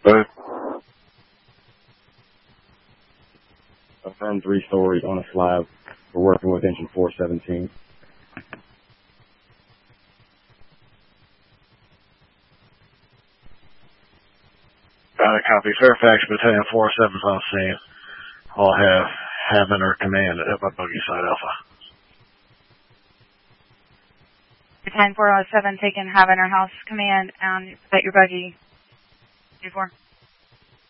Both. Affirm 3 stories on a slab. We're working with engine 417. Got a copy. Fairfax Battalion 407's on scene. I'll have Havner command at my buggy side Alpha. Battalion 407 taking Havner House command at your buggy. 24.